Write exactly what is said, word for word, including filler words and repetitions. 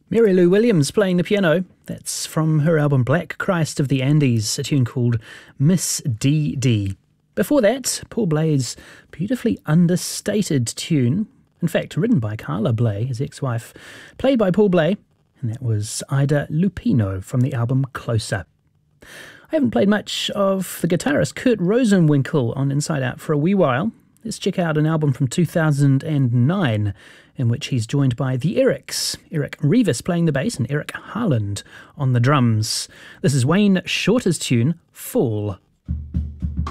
Mary Lou Williams playing the piano. That's from her album Black Christ of the Andes, a tune called Miss D D. Before that, Paul Bley's beautifully understated tune, in fact written by Carla Bley, his ex-wife, played by Paul Bley, and that was Ida Lupino from the album Closer. I haven't played much of the guitarist Kurt Rosenwinkel on Inside Out for a wee while. Let's check out an album from two thousand nine in which he's joined by the Erics, Eric Revis playing the bass and Eric Harland on the drums. This is Wayne Shorter's tune, Fall.